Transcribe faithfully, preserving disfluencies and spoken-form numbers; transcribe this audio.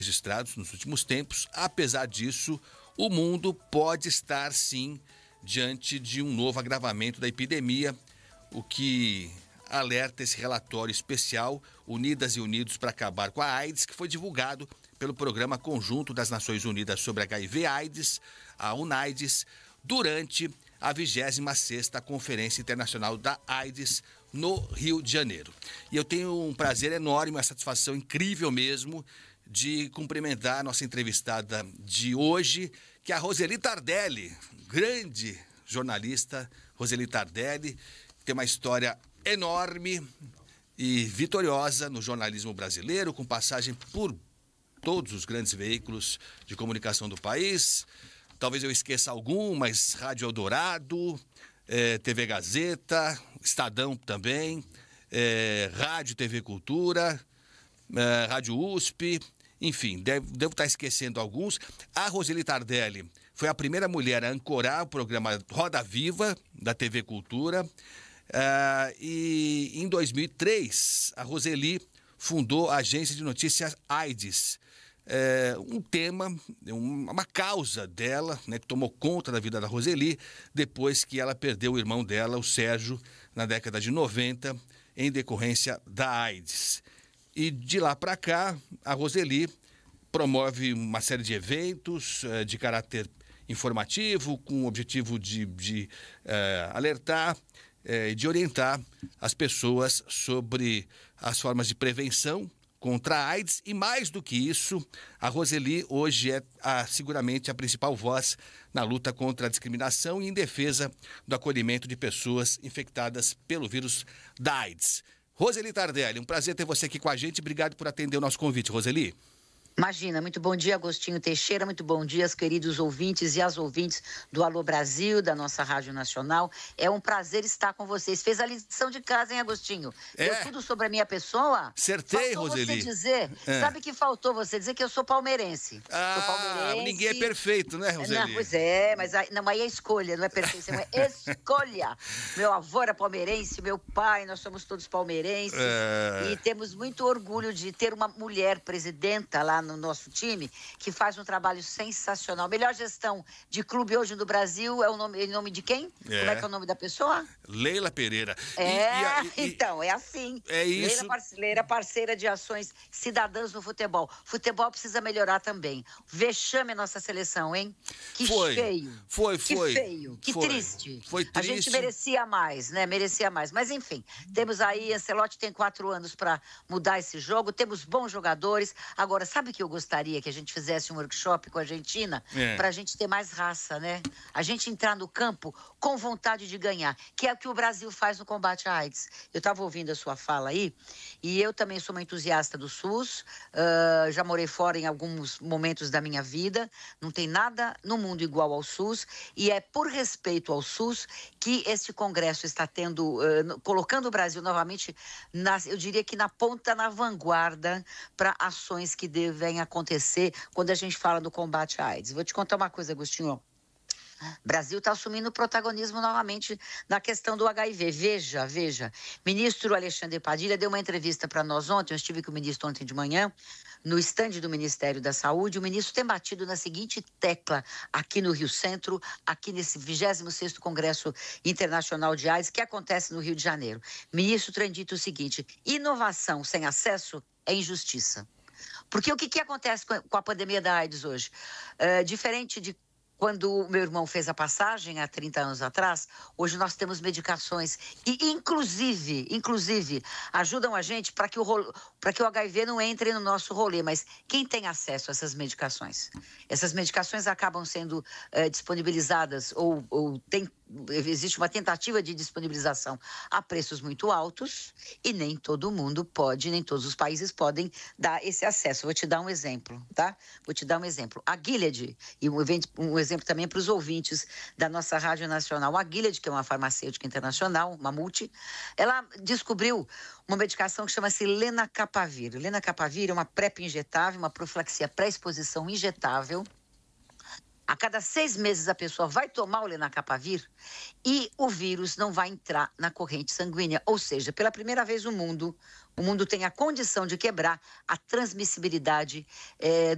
registrados nos últimos tempos. Apesar disso, o mundo pode estar, sim, diante de um novo agravamento da epidemia, o que alerta esse relatório especial Unidas e Unidos para Acabar com a AIDS, que foi divulgado pelo Programa Conjunto das Nações Unidas sobre H I V AIDS, a UNAIDS, durante a vigésima sexta Conferência Internacional da AIDS no Rio de Janeiro. E eu tenho um prazer enorme, uma satisfação incrível mesmo, de cumprimentar a nossa entrevistada de hoje, que é a Roseli Tardelli, grande jornalista Roseli Tardelli, que tem uma história enorme e vitoriosa no jornalismo brasileiro, com passagem por todos os grandes veículos de comunicação do país. Talvez eu esqueça algum, mas Rádio Eldorado, é, T V Gazeta, Estadão também, é, Rádio T V Cultura, é, Rádio U S P, enfim, devo, devo estar esquecendo alguns. A Roseli Tardelli foi a primeira mulher a ancorar o programa Roda Viva, da T V Cultura. Uh, e em dois mil e três, a Roseli fundou a agência de notícias AIDS. É, um tema, uma causa dela, né, que tomou conta da vida da Roseli depois que ela perdeu o irmão dela, o Sérgio, na década de noventa, em decorrência da AIDS. E de lá para cá, a Roseli promove uma série de eventos é, de caráter informativo, com o objetivo de, de é, alertar e é, de orientar as pessoas sobre as formas de prevenção contra a AIDS. E mais do que isso, a Roseli hoje é a, seguramente a principal voz na luta contra a discriminação e em defesa do acolhimento de pessoas infectadas pelo vírus da AIDS. Roseli Tardelli, um prazer ter você aqui com a gente. Obrigado por atender o nosso convite, Roseli. Imagina, muito bom dia, Agostinho Teixeira, muito bom dia, os queridos ouvintes e as ouvintes do Alô Brasil, da nossa Rádio Nacional. É um prazer estar com vocês. Fez a lição de casa, hein, Agostinho? É. Deu tudo sobre a minha pessoa? Acertei, faltou Roseli. Você dizer, é. Sabe que faltou você dizer que eu sou palmeirense. Ah, sou palmeirense. Ninguém é perfeito, né, Roseli? Não, pois é, mas aí, não, aí é escolha, não é perfeição, é escolha. Meu avô era palmeirense, meu pai, nós somos todos palmeirenses. É. E temos muito orgulho de ter uma mulher presidenta lá no nosso time, que faz um trabalho sensacional. Melhor gestão de clube hoje no Brasil é o nome, em nome de quem? É. Como é que é o nome da pessoa? Leila Pereira. É, e, e, e, então, é assim. É isso. Leila Parceira, parceira de ações cidadãs no futebol. Futebol precisa melhorar também. Vexame a nossa seleção, hein? Que foi. feio. Foi, foi. Que feio. Que foi. triste. Foi triste. A gente merecia mais, né? Merecia mais. Mas, enfim, temos aí, Ancelotti tem quatro anos para mudar esse jogo, temos bons jogadores. Agora, sabe o que eu gostaria que a gente fizesse um workshop com a Argentina é. para a gente ter mais raça, né? A gente entrar no campo com vontade de ganhar, que é o que o Brasil faz no combate à AIDS. Eu estava ouvindo a sua fala aí, e eu também sou uma entusiasta do SUS, uh, já morei fora em alguns momentos da minha vida, não tem nada no mundo igual ao SUS, e é por respeito ao SUS que este congresso está tendo, uh, colocando o Brasil novamente, na, eu diria que na ponta, na vanguarda, para ações que devem acontecer quando a gente fala do combate à AIDS. Vou te contar uma coisa, Agostinho. O Brasil está assumindo protagonismo novamente na questão do H I V. Veja, veja. Ministro Alexandre Padilha deu uma entrevista para nós ontem, eu estive com o ministro ontem de manhã, no estande do Ministério da Saúde. O ministro tem batido na seguinte tecla aqui no Rio Centro, aqui nesse vigésimo sexto Congresso Internacional de AIDS, que acontece no Rio de Janeiro. O ministro tem dito o seguinte: inovação sem acesso é injustiça. Porque o que, que acontece com a pandemia da AIDS hoje? É, diferente de quando o meu irmão fez a passagem há trinta anos atrás, hoje nós temos medicações e, inclusive, inclusive, ajudam a gente para que, que o H I V não entre no nosso rolê. Mas quem tem acesso a essas medicações? Essas medicações acabam sendo é, disponibilizadas ou, ou tem... Existe uma tentativa de disponibilização a preços muito altos e nem todo mundo pode, nem todos os países podem dar esse acesso. Vou te dar um exemplo, tá? Vou te dar um exemplo. A Gilead, e um, evento, um exemplo também para os ouvintes da nossa Rádio Nacional. A Gilead, que é uma farmacêutica internacional, uma multi, ela descobriu uma medicação que chama-se Lenacapavir. Lenacapavir é uma PrEP injetável, uma profilaxia pré-exposição injetável. A cada seis meses a pessoa vai tomar o Lenacapavir e o vírus não vai entrar na corrente sanguínea. Ou seja, pela primeira vez no mundo, o mundo tem a condição de quebrar a transmissibilidade é,